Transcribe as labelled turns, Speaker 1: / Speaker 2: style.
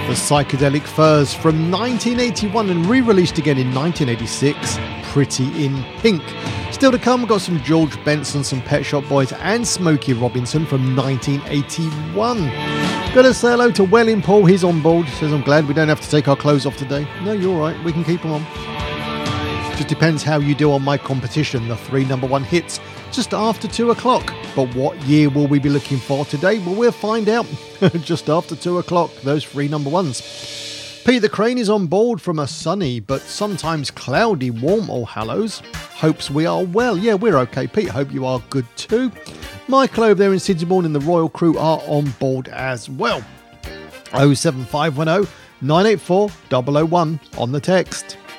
Speaker 1: The Psychedelic Furs from 1981 and re-released again in 1986, Pretty in Pink. Still to come, we've got some George Benson, some Pet Shop Boys and Smokey Robinson from 1981. Gotta say hello to Welling Paul, he's on board. Says, I'm glad we don't have to take our clothes off today. No, you're all right, we can keep them on. Just depends how you do on my competition, the 3 number 1 hits, just after 2 o'clock. But what year will we be looking for today? Well, we'll find out just after 2 o'clock, those 3 number 1s. Pete the Crane is on board from a sunny but sometimes cloudy warm All Hallows. Hopes we are well. Yeah, we're okay, Pete. Hope you are good too. Michael over there in Sidesbourne and the Royal Crew are on board as well. 07510 984 001 on the text.